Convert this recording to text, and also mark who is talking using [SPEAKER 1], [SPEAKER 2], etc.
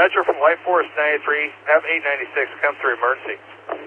[SPEAKER 1] Dispatcher from White Forest 93, F896, come through emergency.